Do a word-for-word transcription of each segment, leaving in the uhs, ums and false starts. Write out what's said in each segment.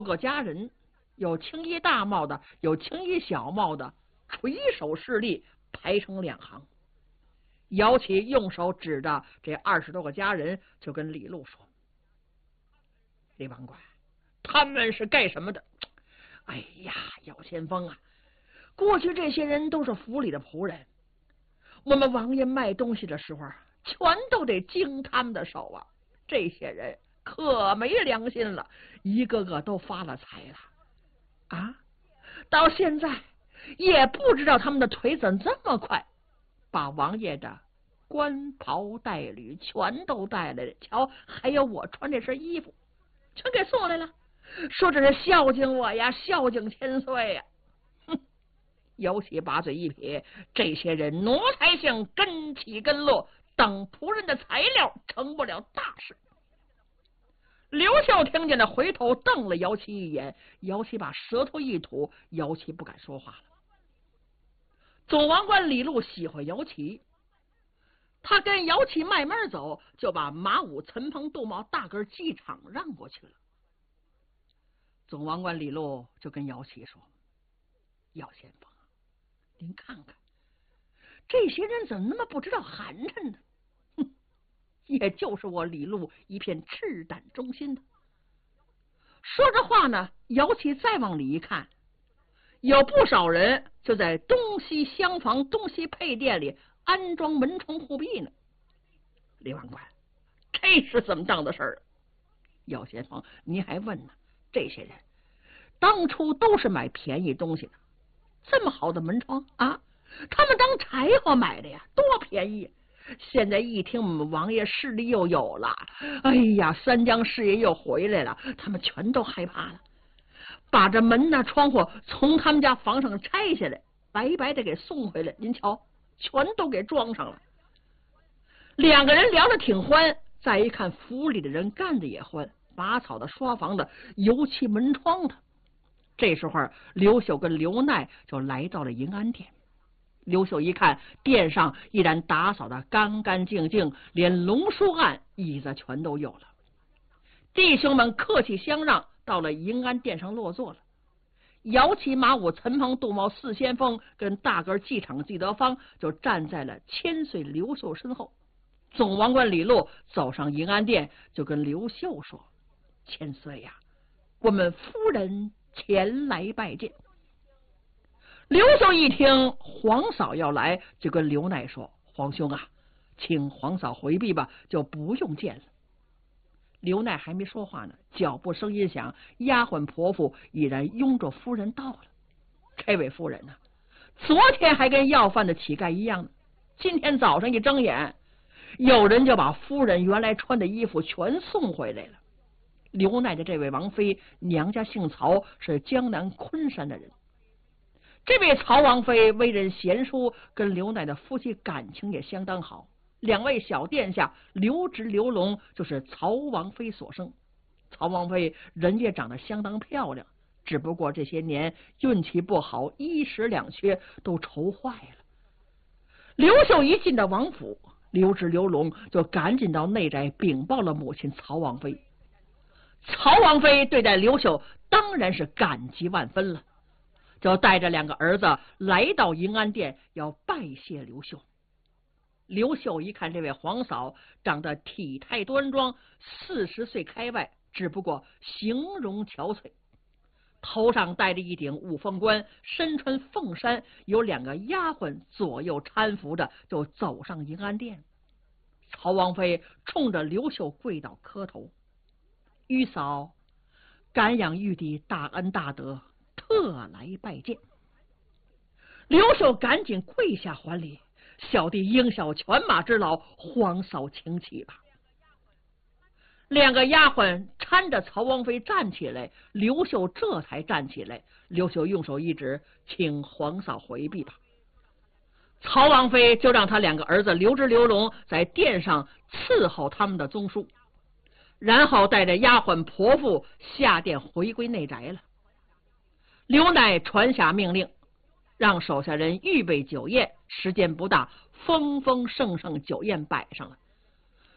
个家人，有青衣大帽的，有青衣小帽的，垂手侍立，排成两行。姚启用手指着这二十多个家人，就跟李禄说：“李王官，他们是干什么的？哎呀，姚先锋啊，过去这些人都是府里的仆人，我们王爷卖东西的时候，全都得经他们的手啊。这些人可没良心了，一个个都发了财了啊！到现在也不知道他们的腿怎这么快，把王爷的官袍带履全都带来了。瞧，还有我穿这身衣服，全给送来了，说这是孝敬我呀，孝敬千岁呀。”哼！姚启把嘴一撇，这些人奴才性，跟起跟落，当仆人的材料，成不了大事。刘秀听见了，回头瞪了姚启一眼，姚启把舌头一吐，姚启不敢说话了。总王官李禄喜欢姚启，他跟姚启慢慢走，就把马武、岑彭、杜茂大根机场让过去了。总王官李禄就跟姚启说：“姚先锋，您看看这些人怎么那么不知道寒碜呢？哼，也就是我李禄一片赤胆忠心的。”说着话呢，姚启再往里一看，有不少人就在东西厢房、东西配殿里安装门窗护壁呢。李王官，这是怎么当的事儿？姚先锋，您还问呢？这些人当初都是买便宜东西的，这么好的门窗啊，他们当柴火买的呀，多便宜！现在一听我们王爷势力又有了，哎呀，三江师爷又回来了，他们全都害怕了，把这门呐、窗户从他们家房上拆下来，白白的给送回来。您瞧，全都给装上了。两个人聊得挺欢，再一看府里的人干的也欢，拔草的、刷房的、油漆门窗的。这时候刘秀跟刘奈就来到了迎安殿。刘秀一看殿上依然打扫的干干净净，连龙书案椅子全都有了。弟兄们客气相让，到了迎安殿上落座了。姚启、马武、岑彭、杜茂四先锋跟大个机场季德芳就站在了千岁刘秀身后。总王官李禄走上迎安殿，就跟刘秀说：“千岁呀，我们夫人前来拜见。”刘秀一听皇嫂要来，就跟刘奈说：“皇兄啊，请皇嫂回避吧，就不用见了。”刘奈还没说话呢，脚步声音响，丫鬟婆妇已然拥着夫人到了。这位夫人呢、啊，昨天还跟要饭的乞丐一样呢，今天早上一睁眼，有人就把夫人原来穿的衣服全送回来了。刘奈的这位王妃娘家姓曹，是江南昆山的人。这位曹王妃为人贤淑，跟刘奈的夫妻感情也相当好。两位小殿下刘直、刘龙就是曹王妃所生。曹王妃人也长得相当漂亮，只不过这些年运气不好，衣食两缺，都愁坏了。刘秀一进到王府，刘直、刘龙就赶紧到内宅禀报了母亲曹王妃。曹王妃对待刘秀当然是感激万分了，就带着两个儿子来到迎安殿，要拜谢刘秀。刘秀一看这位皇嫂长得体态端庄，四十岁开外，只不过形容憔悴，头上戴着一顶五凤冠，身穿凤衫，有两个丫鬟左右搀扶着，就走上迎安殿。曹王妃冲着刘秀跪倒磕头：“玉嫂，感仰玉帝大恩大德，特来拜见。”刘秀赶紧跪下还礼：“小弟应小犬马之劳，皇嫂请起吧。”两个丫鬟搀着曹王妃站起来，刘秀这才站起来。刘秀用手一指：“请皇嫂回避吧。”曹王妃就让他两个儿子刘直、刘龙在殿上伺候他们的宗叔，然后带着丫鬟婆妇下殿回归内宅了。刘乃传下命令，让手下人预备酒宴，时间不大，丰丰盛盛酒宴摆上了。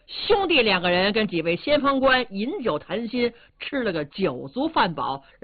兄弟两个人跟几位先锋官饮酒谈心，吃了个酒足饭饱。